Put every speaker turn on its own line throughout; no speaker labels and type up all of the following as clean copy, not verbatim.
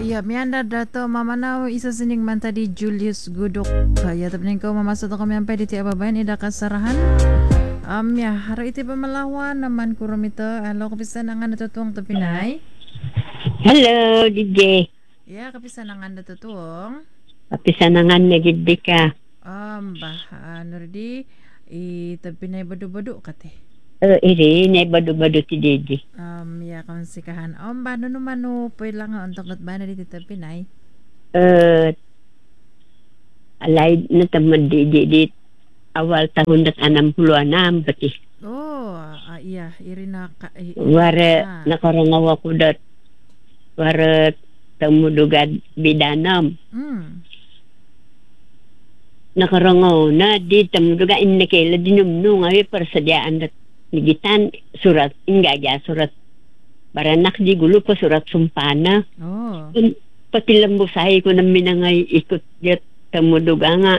Iya, mianda dato mama now isa sining man tadi Julius Gudok. Kaya tapos ko mamasok ako miyampe di tiya babayan ida kasarahan. Ya, hari iti ba malawan naman kurumito. Alo, kapisan ang natutuong to Pinay.
Hello, DJ.
Ya, kapisan ang natutuong.
Kapisanangan na gid ka.
Bah, ano di, Pinay badu-badu kate.
Iri, na badu-badu ti DJ.
Ya, kansikahan. Ba, no naman no, pwede lang nga untuk ba na dito Pinay.
Alay na tamad DJ dit. Awal tahun 66 pati.
Iya, iri na
Wara nakarangaw ako dat. Wara tamudugad bidanam. Nakarangaw na di tamuduga innakela dinumno ngawi persedyaan dat nigitan surat inggaja surat baranak di gulo pa surat sumpana. Pati lambusahay ko na minangay ikot jet tamuduga nga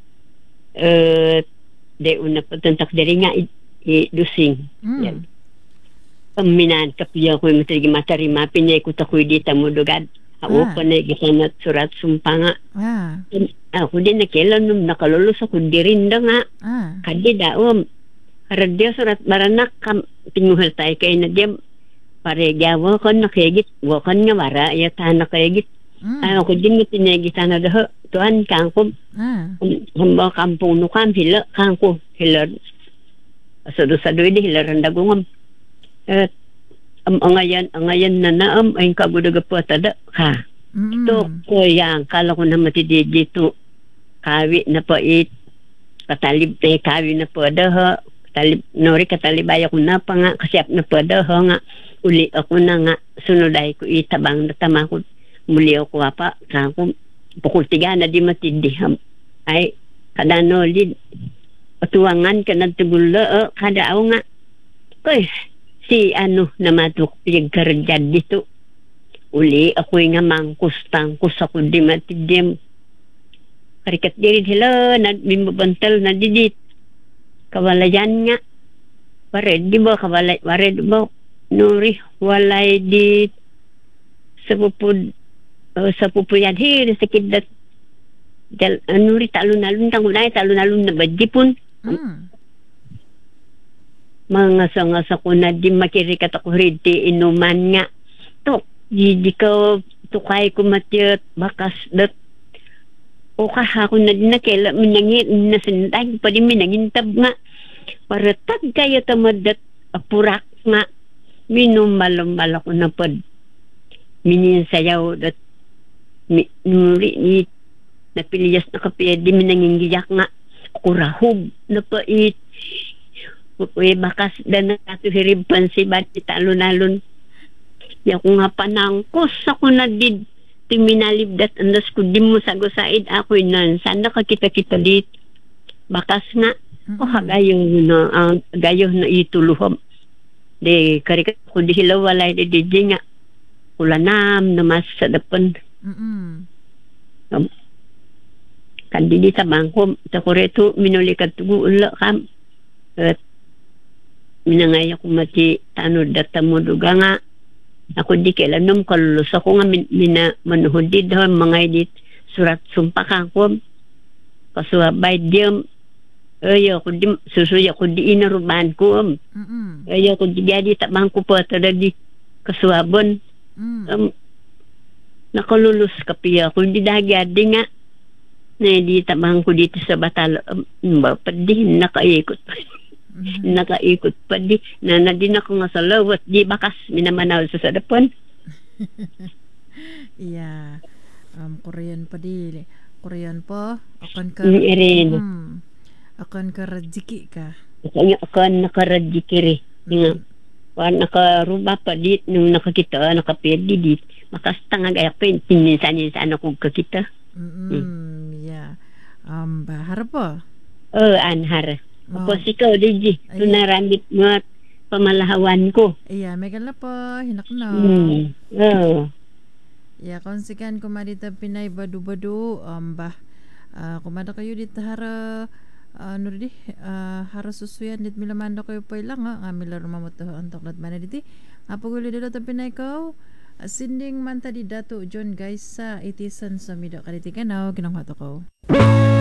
de una patuntak dari nga dusing. Yan. Paminan kapiya ko yung matarima pinyay ko takoy di tamudugad. Ako pa na gisanat surat sumpanga. Ako din nakila nung nakalulus ako dirinda nga. Kadi daom. Haradya surat baranak pinguhal tayo kayo na diyam. Paregya wakan nakigit. Wakan nga wara. Yata nakigit. Ako din nga pinagita na daho. Tuan kangko. Hamba kampung nukam hila kangko. Hila. Sado-sado ini hila randagungam. Angayan na naam ay kagudaga po tada ka. Ito ko yang kala ko na matidi dito kawi na po katalib kawi na po daha katalib nori katalibaya ko na pa nga kasyap na po daha nga uli ako na nga sunuday ko itabang na tama ko muli ako apa kako pukul 3 na di matidi ay kadano lid patuwangan ka na tigulo kada aw nga koy si namatuk pigkarjad dito uli ako nga mangkus-tangkus ako di matidim karikat diri sila na mimabantal na didit kawalayan nga wared di ba kawalay wared ba nuri walay di sa pupuyad hir sa kidat nuri talon-alon tangulay talon-alon na badjipon mga sanga ko na di makirikat ako riti inuman nga to di ka tukay ko matiyot bakas dat o kahako na din nakela minangin nasintay pa din minangintab nga para tag kayo tamadat apurak nga minumalumal ako na pod mininsayaw dat nuri ni napiliyas na kapiya di minangingiyak nga kurahog na pait uy bakas dan natuhiriban si bati talon-alon ya ko nga panangkos ako na did timinalibdat andas ko di mo sagosaid ako inan sana kakita-kita dit bakas nga hagayo na ituluhom de karikat ko di sila walay de nga ulanam na mas sa dapan kandidi sa bangko sa kureto minulikat tugu ula kam at minangay ako mati tanod data mo duga nga ako di kailanom kalulus ako nga manuhod di daw mga edit surat sumpak ako kasuabay diyam ayo ako di susuya ko di inaruban ko ayo ako di jadi tabang ko po tada di kasuabon nakalulus kapiya ako di dagyadi nga na di tabang ko dito sa batalo padi nakaikot nakaikot pa di na din ako nga sa lawat di bakas minamanaw sa sadapon
iya Korean pa di Korean po akan ka akan ka rajiki ka
akan nakarajiki rin nga nakaruba pa di nung nakakita nakapedi di bakas tangag ayak pa tinsan ako kakita
iya bahar po
anhar tapos ikaw, DJ, ito narambit mo at pamalahawan ko.
Iya, may gala po, hinak na. Iya, konsikan kumadita Pinay badu-badu, kumada kayo dito hara, hara susuyan, dit milamanda kayo pa ilang, nga mila rumamoto ang toklat mana diti. Apagulo dito Pinay ko, Sinding man tadi Dato John guys sa itisan sa Mido Kalitikanaw, kinanghato ko.